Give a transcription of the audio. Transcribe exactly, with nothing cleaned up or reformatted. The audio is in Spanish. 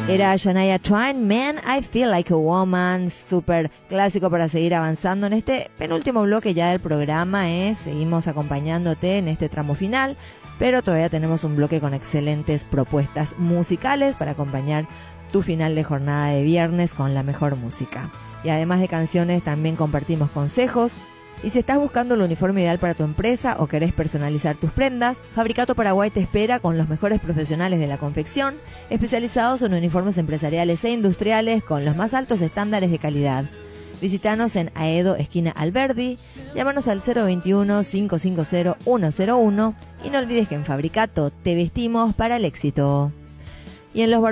Era Shania Twain, Man, I Feel Like a Woman, súper clásico para seguir avanzando en este penúltimo bloque ya del programa. ¿eh? Seguimos acompañándote en este tramo final, pero todavía tenemos un bloque con excelentes propuestas musicales para acompañar tu final de jornada de viernes con la mejor música. Y además de canciones también compartimos consejos. Y si estás buscando el uniforme ideal para tu empresa o querés personalizar tus prendas, Fabricato Paraguay te espera con los mejores profesionales de la confección, especializados en uniformes empresariales e industriales con los más altos estándares de calidad. Visítanos en Aedo, esquina Alberdi, llámanos al cero veintiuno, cinco cincuenta, ciento uno y no olvides que en Fabricato te vestimos para el éxito. Y en los